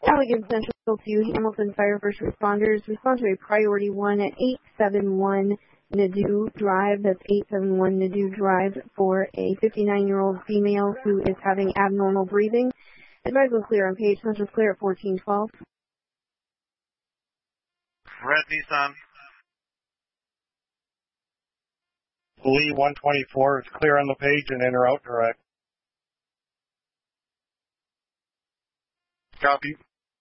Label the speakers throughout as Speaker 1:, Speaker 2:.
Speaker 1: Allegan Central to Hamilton Fire First Responders. Respond to a priority 1 at 871 Nadu Drive. That's 871 Nadu Drive for a 59-year-old female who is having abnormal breathing. Advise will clear on page. Central clear at 1412.
Speaker 2: Red Nissan.
Speaker 3: Lee 124 is clear on the page and in or out direct.
Speaker 2: Copy.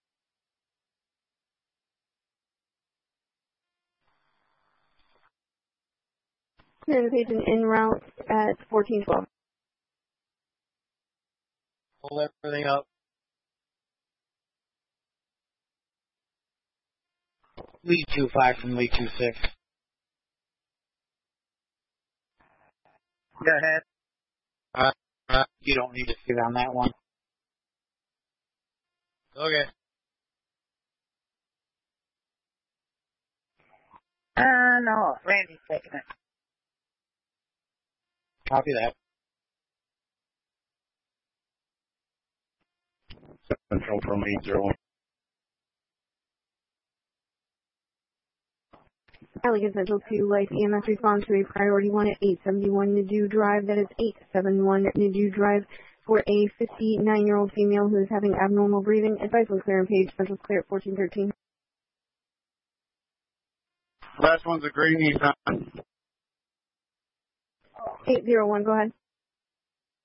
Speaker 1: Clear the page and en route at 1412.
Speaker 4: Pull everything up. Lee 25 from Lee 26.
Speaker 2: Go ahead.
Speaker 4: You don't need to sit on that one. Okay.
Speaker 5: No, Randy's taking it.
Speaker 4: Copy that.
Speaker 3: Central from 801.
Speaker 1: Allegan Central to Life EMS respond to a priority 1 at 871 Nadu Drive. That is 871 Nadu Drive for a 59-year-old female who is having abnormal breathing. Advice will clear on page. Central clear at 1413.
Speaker 2: Last one's a gray Nissan.
Speaker 1: 801, go ahead.